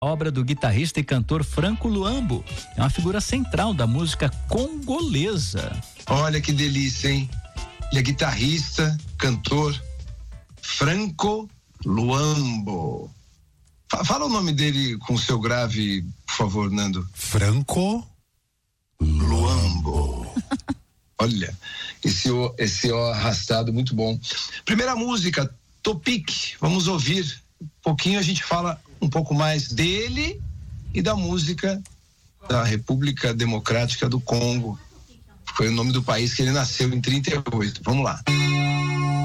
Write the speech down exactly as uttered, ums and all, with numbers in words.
Obra do guitarrista e cantor Franco Luambo. É uma figura central da música congolesa. Olha que delícia, hein? Ele é guitarrista, cantor, Franco Luambo. Fala o nome dele com o seu grave, por favor, Nando. Franco Luambo. Olha, esse O, esse O arrastado, muito bom. Primeira música, Topic. Vamos ouvir. Um pouquinho a gente fala um pouco mais dele e da música da República Democrática do Congo. Foi o nome do país que ele nasceu em trinta e oito. Vamos lá.